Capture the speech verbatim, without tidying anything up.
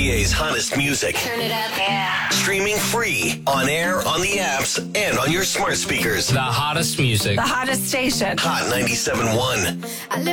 G A's hottest music. Turn it up. Yeah. Streaming free, on air, on the apps, and on your smart speakers. The hottest music. The hottest station. Hot ninety-seven point one. I live